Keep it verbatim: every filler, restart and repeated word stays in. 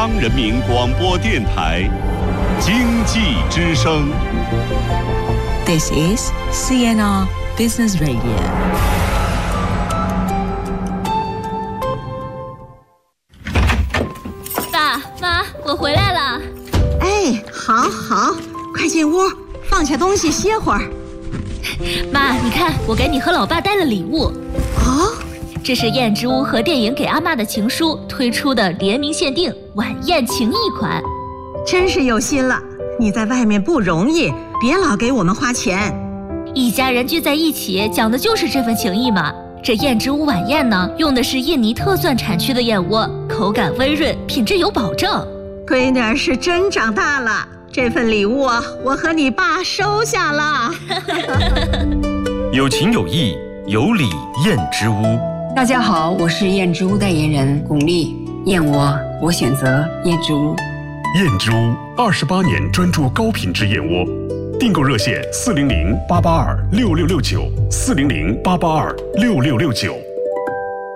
央人民广播电台经济之声。 This is C N R Business Radio。 爸妈，我回来了。 哎，好好，快进屋，放下东西歇会儿。 妈，你看，我给你和老爸带了礼物。 哦， 这是燕之屋和电影给阿嬷的情书推出的联名限定晚宴情谊款。 真是有心了，你在外面不容易，别老给我们花钱。 一家人聚在一起，讲的就是这份情谊嘛。这燕之屋晚宴呢，用的是印尼特蒜产区的燕窝，口感温润，品质有保证。 闺女儿是真长大了，这份礼物我和你爸收下了。 有情有义，有礼燕之屋。 大家好，我是燕之屋代言人巩俐。燕窝，我选择燕之屋。 燕之屋二十八年专注高品质燕窝，订购热线四零零八八二六六六九四零零八八二六六六九。